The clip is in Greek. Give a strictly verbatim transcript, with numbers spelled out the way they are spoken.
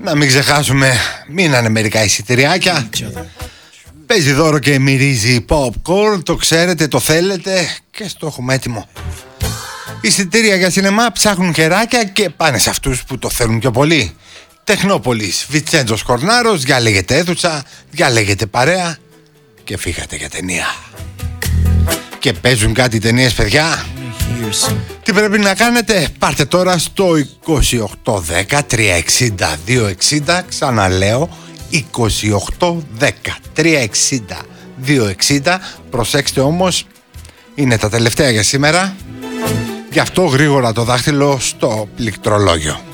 Να μην ξεχάσουμε, μείνανε μερικά εισιτηριάκια. Παίζει δώρο και μυρίζει popcorn, το ξέρετε, το θέλετε και στο έχουμε έτοιμο. Εισιτήρια για σινεμά ψάχνουν χεράκια και πάνε σε αυτούς που το θέλουν πιο πολύ. Τεχνόπολης, Βιτσέντζος Κορνάρος, διαλέγετε αίθουσα, διαλέγετε παρέα και φύγατε για ταινία. Και παίζουν κάτι ταινίες, παιδιά. Τι πρέπει να κάνετε? Πάρτε τώρα στο είκοσι οκτώ δέκα τριακόσια εξήντα δύο εξήντα. Ξαναλέω, είκοσι οκτώ δέκα τριακόσια εξήντα δύο εξήντα. Προσέξτε όμως, είναι τα τελευταία για σήμερα. Γι' αυτό γρήγορα το δάχτυλο στο πληκτρολόγιο.